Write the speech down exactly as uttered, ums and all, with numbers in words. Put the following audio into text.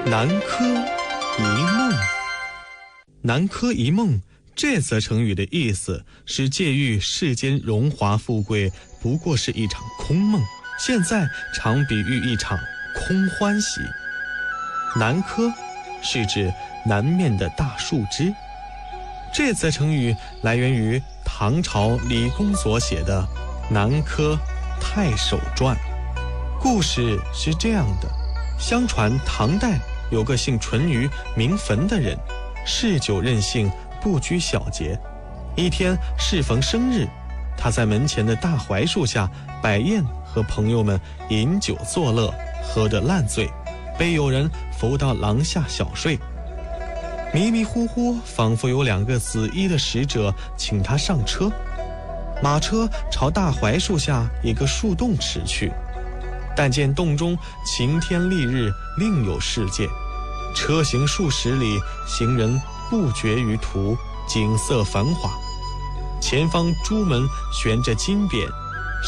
南柯一梦。南柯一梦这则成语的意思是借喻世间荣华富贵不过是一场空梦，现在常比喻一场空欢喜。南柯是指南面的大树枝。这则成语来源于唐朝李公所写的《南柯太守传》。故事是这样的，相传唐代有个姓淳于名坟的人，嗜酒任性，不拘小节。一天适逢生日，他在门前的大槐树下摆宴，和朋友们饮酒作乐，喝得烂醉，被有人扶到廊下小睡。迷迷糊糊，仿佛有两个紫衣的使者请他上车。马车朝大槐树下一个树洞驰去，但见洞中晴天丽日，另有世界。车行数十里，行人不绝于途，景色繁华。前方朱门悬着金匾，